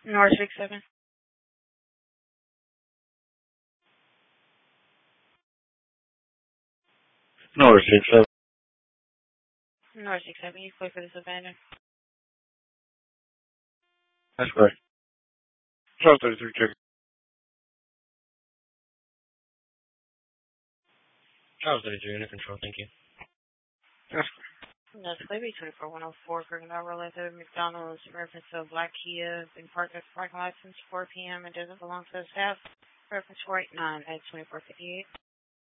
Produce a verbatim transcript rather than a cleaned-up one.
North six seven. North six seven. North six seven. You play for this abandoned. That's correct. twelve thirty-three check. twelve thirty-three under control, thank you. That's correct. That's Clearby twenty-four one oh four. Criminal related McDonald's reference to a black Kia being parked at the parking lot since four p.m. and doesn't belong to the staff. Reference four eight nine at twenty-four fifty-eight.